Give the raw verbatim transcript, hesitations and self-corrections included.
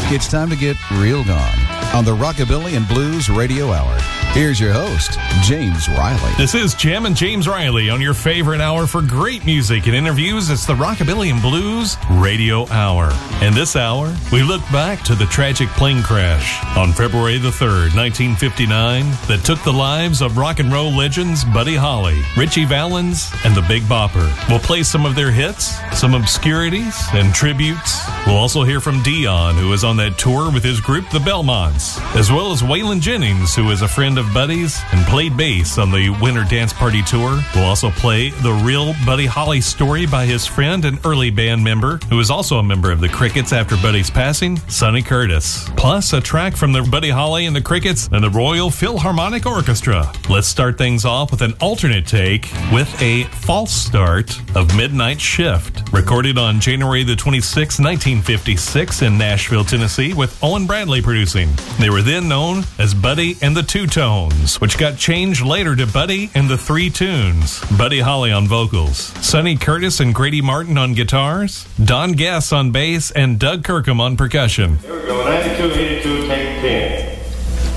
It's time to get real gone on the Rockabilly and Blues Radio Hour. Here's your host, James Riley. This is Jim and James Riley on your favorite hour for great music and interviews. It's the Rockabilly and Blues Radio Hour. In this hour, we look back to the tragic plane crash on February the third, nineteen fifty-nine, that took the lives of rock and roll legends Buddy Holly, Ritchie Valens, and the Big Bopper. We'll play some of their hits, some obscurities, and tributes. We'll also hear from Dion, who is on that tour with his group, the Belmonts, as well as Waylon Jennings, who is a friend of Buddy's and played bass on the Winter Dance Party Tour. We'll also play the real Buddy Holly story by his friend and early band member, who is also a member of the Crickets after Buddy's passing, Sonny Curtis. Plus, a track from the Buddy Holly and the Crickets and the Royal Philharmonic Orchestra. Let's start things off with an alternate take with a false start of Midnight Shift, recorded on January the twenty-sixth, nineteen fifty-six in Nashville, Tennessee, with Owen Bradley producing. They were then known as Buddy and the Two Tones, which got changed later to Buddy and the Three Tunes. Buddy Holly on vocals, Sonny Curtis and Grady Martin on guitars, Don Guess on bass, and Doug Kirkham on percussion. Here we go, ninety-two eighty-two, take ten.